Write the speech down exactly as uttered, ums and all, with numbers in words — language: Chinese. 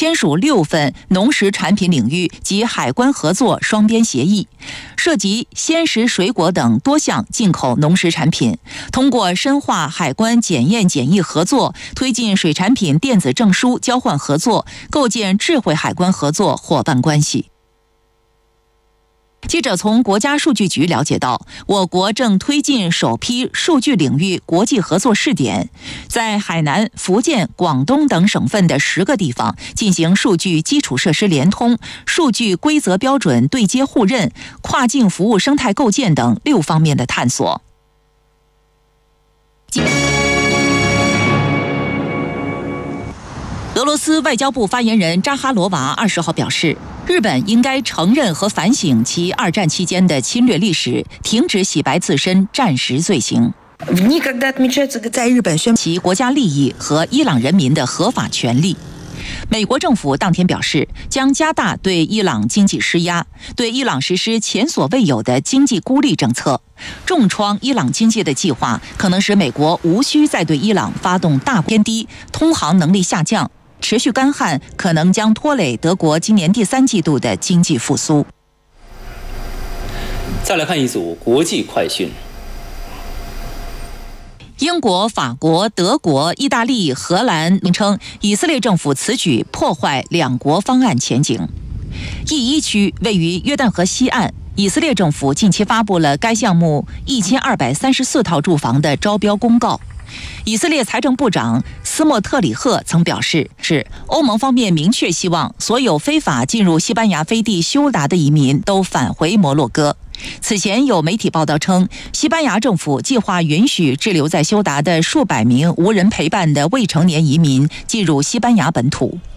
签署六份农食产品领域及海关合作双边协议，涉及鲜食、水果等多项进口农食产品。通过深化海关检验检疫合作，推进水产品电子证书交换合作，构建智慧海关合作伙伴关系。记者从国家数据局了解到，我国正推进首批数据领域国际合作试点，在海南、福建、广东等省份的十个地方进行数据基础设施联通、数据规则标准对接互认、跨境服务生态构建等六方面的探索。俄罗斯外交部发言人扎哈罗娃二十号表示，日本应该承认和反省其二战期间的侵略历史，停止洗白自身战时罪行。在日本宣其国家利益和伊朗人民的合法权利。美国政府当天表示，将加大对伊朗经济施压，对伊朗实施前所未有的经济孤立政策。重创伊朗经济的计划可能使美国无需再对伊朗发动大偏低，通航能力下降。持续干旱可能将拖累德国今年第三季度的经济复苏。 再来看一组国际快讯。 英国、法国、德国、意大利、荷兰称以色列政府此举破坏两国方案前景。E 一区位于约旦河西岸，以色列政府近期发布了该项目一千二百三十四套住房的招标公告。以色列财政部长斯莫特里赫曾表示，是欧盟方面明确希望所有非法进入西班牙飞地休达的移民都返回摩洛哥。此前有媒体报道称，西班牙政府计划允许滞留在休达的数百名无人陪伴的未成年移民进入西班牙本土。